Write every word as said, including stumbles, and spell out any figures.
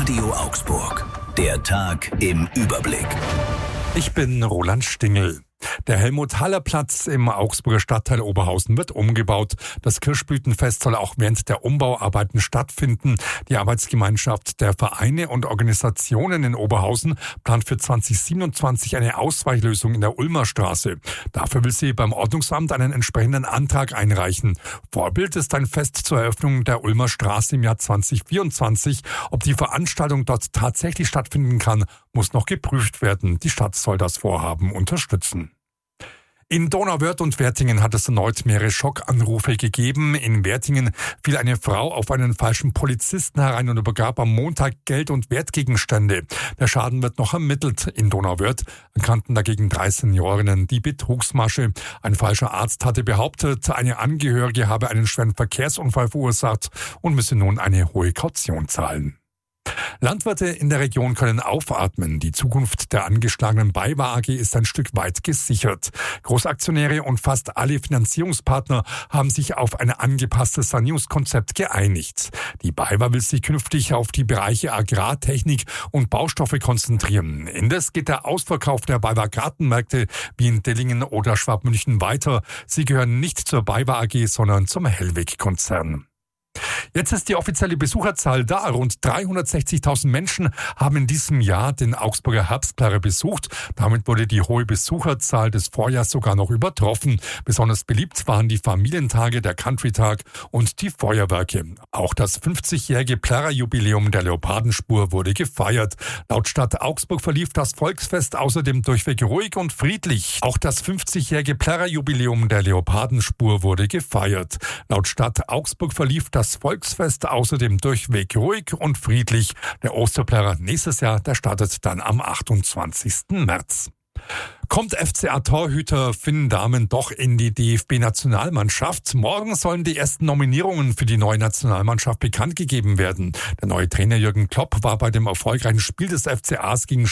Radio Augsburg. Der Tag im Überblick. Ich bin Roland Stingel. Der Helmut-Haller-Platz im Augsburger Stadtteil Oberhausen wird umgebaut. Das Kirschblütenfest soll auch während der Umbauarbeiten stattfinden. Die Arbeitsgemeinschaft der Vereine und Organisationen in Oberhausen plant für zwanzig siebenundzwanzig eine Ausweichlösung in der Ulmer Straße. Dafür will sie beim Ordnungsamt einen entsprechenden Antrag einreichen. Vorbild ist ein Fest zur Eröffnung der Ulmer Straße im Jahr zwanzig vierundzwanzig. Ob die Veranstaltung dort tatsächlich stattfinden kann, muss noch geprüft werden. Die Stadt soll das Vorhaben unterstützen. In Donauwörth und Wertingen hat es erneut mehrere Schockanrufe gegeben. In Wertingen fiel eine Frau auf einen falschen Polizisten herein und übergab am Montag Geld- und Wertgegenstände. Der Schaden wird noch ermittelt. In Donauwörth erkannten dagegen drei Seniorinnen die Betrugsmasche. Ein falscher Arzt hatte behauptet, eine Angehörige habe einen schweren Verkehrsunfall verursacht und müsse nun eine hohe Kaution zahlen. Landwirte in der Region können aufatmen. Die Zukunft der angeschlagenen BayWa A G ist ein Stück weit gesichert. Großaktionäre und fast alle Finanzierungspartner haben sich auf ein angepasstes Sanierungskonzept geeinigt. Die BayWa will sich künftig auf die Bereiche Agrartechnik und Baustoffe konzentrieren. Indes geht der Ausverkauf der BayWa Gartenmärkte wie in Dillingen oder Schwabmünchen weiter. Sie gehören nicht zur BayWa A G, sondern zum Hellweg-Konzern. Jetzt ist die offizielle Besucherzahl da. Rund dreihundertsechzigtausend Menschen haben in diesem Jahr den Augsburger Herbstplärrer besucht. Damit wurde die hohe Besucherzahl des Vorjahrs sogar noch übertroffen. Besonders beliebt waren die Familientage, der Countrytag und die Feuerwerke. Auch das fünfzigjährige Plärrerjubiläum der Leopardenspur wurde gefeiert. Laut Stadt Augsburg verlief das Volksfest außerdem durchweg ruhig und friedlich. Auch das fünfzigjährige Plärrerjubiläum der Leopardenspur wurde gefeiert. Laut Stadt Augsburg verlief das Das Volksfest außerdem durchweg ruhig und friedlich. Der Osterplärrer nächstes Jahr, der startet dann am achtundzwanzigsten März. Kommt F C A-Torhüter Finn Dahmen doch in die D F B-Nationalmannschaft? Morgen sollen die ersten Nominierungen für die neue Nationalmannschaft bekannt gegeben werden. Der neue Trainer Jürgen Klopp war bei dem erfolgreichen Spiel des F C As gegen